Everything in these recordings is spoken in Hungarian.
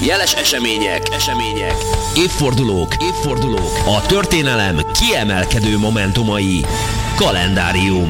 jeles események, évfordulók, a történelem kiemelkedő momentumai. Kalendárium.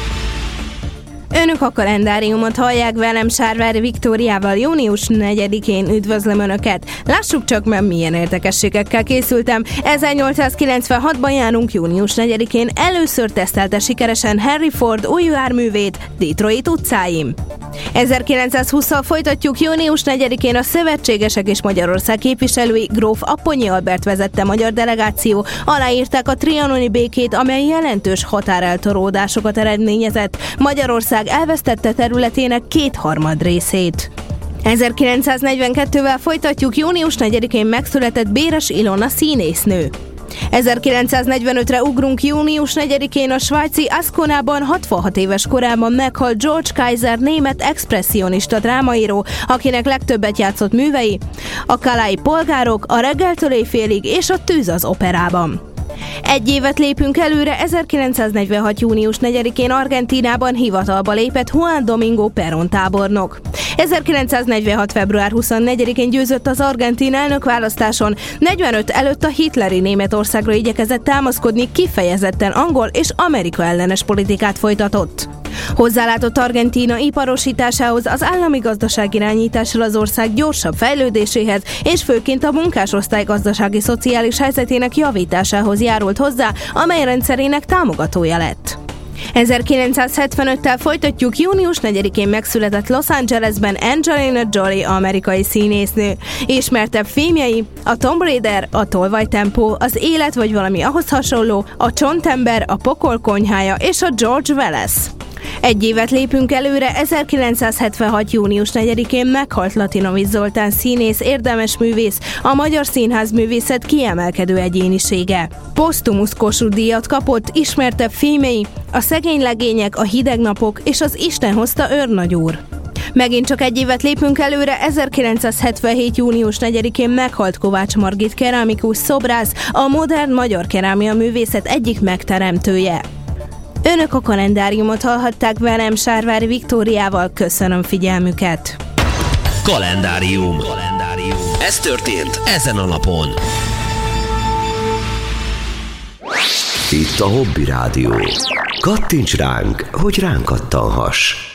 Önök a kalendáriumot hallják, velem Sárvári Viktóriával. Június 4-én üdvözlöm Önöket. Lássuk csak, mert milyen érdekességekkel készültem. 1896-ban járunk június 4-én. Először tesztelte sikeresen Henry Ford új járművét Detroit utcáin. 1920-szal folytatjuk. Június 4-én a szövetségesek és Magyarország képviselői gróf Apponyi Albert vezette magyar delegáció aláírták a trianoni békét, amely jelentős határeltolódásokat eredményezett. Magyarország elvesztette területének 2/3 részét. 1942-vel folytatjuk. Június 4-én megszületett Béres Ilona színésznő. 1945-re ugrunk. Június 4-én a svájci Asconában 66 éves korában meghalt George Kaiser, német expresszionista drámaíró, akinek legtöbbet játszott művei a Calais polgárok, a Reggeltől éjfélig és a Tűz az operában. Egy évet lépünk előre. 1946. június 4-én Argentínában hivatalba lépett Juan Domingo Perón tábornok. 1946. február 24-én győzött az argentin elnökválasztáson, 45 előtt a hitleri Németországra igyekezett támaszkodni, kifejezetten angol és Amerika ellenes politikát folytatott. Hozzálátott Argentína iparosításához, az állami gazdaságirányítással az ország gyorsabb fejlődéséhez, és főként a munkásosztály gazdasági-szociális helyzetének javításához járult hozzá, amely rendszerének támogatója lett. 1975-tel folytatjuk. Június 4-én megszületett Los Angelesben Angelina Jolie amerikai színésznő. Ismertebb filmjei a Tomb Raider, a Tolvajtempó, az Élet vagy valami ahhoz hasonló, a Csontember, a Pokol konyhája és a George Wallace. Egy évet lépünk előre. 1976. június 4-én meghalt Latinovics Zoltán színész, érdemes művész, a magyar színházművészet kiemelkedő egyénisége. Posztumusz Kossuth-díjat kapott, ismertebb filmjei a Szegény legények, a Hideg napok és az Isten hozta őrnagyúr. Megint csak egy évet lépünk előre. 1977. június 4-én meghalt Kovács Margit keramikus szobrász, a modern magyar kerámia művészet egyik megteremtője. Önök a kalendáriumot hallhatták, velem Sárvári Viktóriával. Köszönöm figyelmüket. Kalendárium. Ez történt ezen a napon. Itt a Hobby Rádió. Kattints ránk, hogy ránk kattanhass.